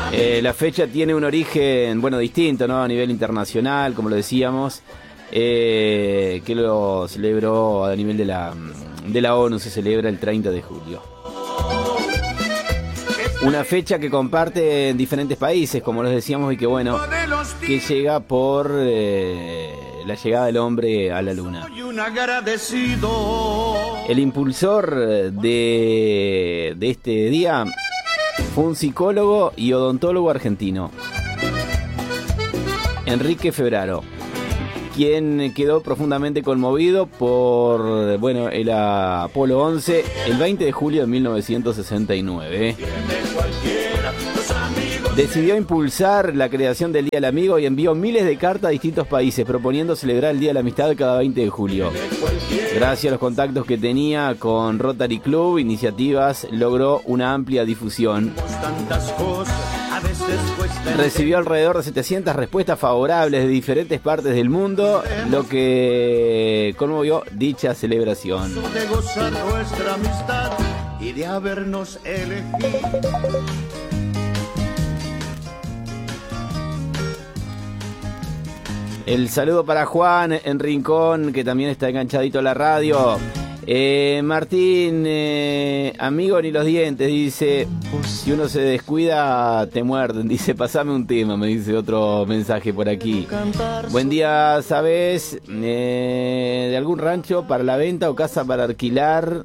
La fecha tiene un origen, bueno, distinto, ¿no? A nivel internacional, como lo decíamos, que lo celebró a nivel de la ONU, se celebra el 30 de julio. Una fecha que comparten diferentes países, como les decíamos, y que bueno, que llega por la llegada del hombre a la luna. El impulsor de este día fue un psicólogo y odontólogo argentino, Enrique Febraro, quien quedó profundamente conmovido por, bueno, el Apolo 11 el 20 de julio de 1969. Decidió impulsar la creación del Día del Amigo y envió miles de cartas a distintos países proponiendo celebrar el Día de la Amistad cada 20 de julio. Gracias a los contactos que tenía con Rotary Club, iniciativas, logró una amplia difusión. Recibió alrededor de 700 respuestas favorables de diferentes partes del mundo, lo que conmovió dicha celebración. De gozar nuestra amistad y de habernos elegido. El saludo para Juan en Rincón, que también está enganchadito a la radio. Martín, amigo ni los dientes, dice, si uno se descuida te muerden, dice, pasame un tema, me dice otro mensaje por aquí. Buen día, ¿sabes? ¿De algún rancho para la venta o casa para alquilar?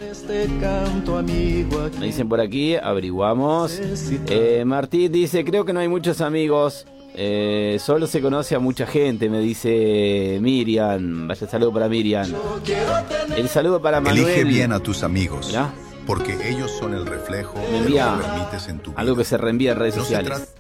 Me dicen por aquí, averiguamos. Martín dice, creo que no hay muchos amigos. Solo se conoce a mucha gente, me dice Miriam. Vaya saludo para Miriam. El saludo para Manuel. Elige bien a tus amigos. ¿Ya? Porque ellos son el reflejo me de lo que permites en tu vida. Algo que se reenvía en redes sociales.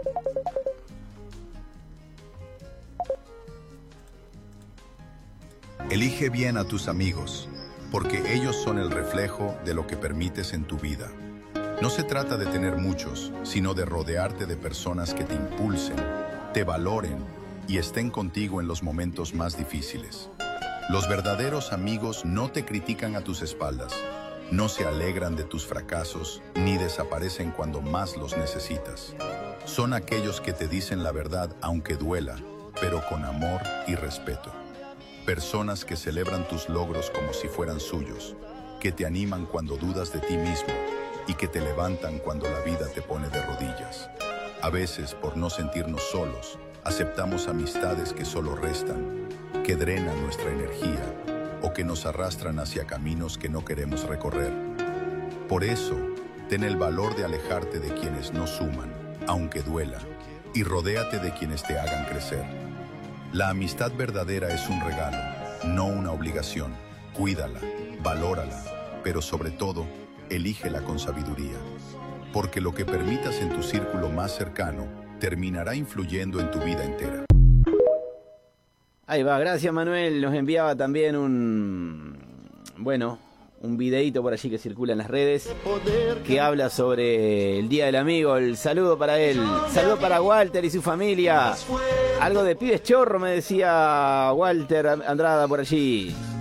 Elige bien a tus amigos, porque ellos son el reflejo de lo que permites en tu vida. No se trata de tener muchos, sino de rodearte de personas que te impulsen, te valoren y estén contigo en los momentos más difíciles. Los verdaderos amigos no te critican a tus espaldas, no se alegran de tus fracasos ni desaparecen cuando más los necesitas. Son aquellos que te dicen la verdad aunque duela, pero con amor y respeto. Personas que celebran tus logros como si fueran suyos, que te animan cuando dudas de ti mismo y que te levantan cuando la vida te pone de rodillas. A veces, por no sentirnos solos, aceptamos amistades que solo restan, que drenan nuestra energía o que nos arrastran hacia caminos que no queremos recorrer. Por eso, ten el valor de alejarte de quienes no suman, aunque duela, y rodéate de quienes te hagan crecer. La amistad verdadera es un regalo, no una obligación. Cuídala, valórala, pero sobre todo, elígela con sabiduría, porque lo que permitas en tu círculo más cercano terminará influyendo en tu vida entera. Ahí va, gracias Manuel. Nos enviaba también un videíto por allí que circula en las redes que habla sobre el Día del Amigo. El saludo para él, saludo para Walter y su familia. Algo de pibes chorro me decía Walter Andrada por allí.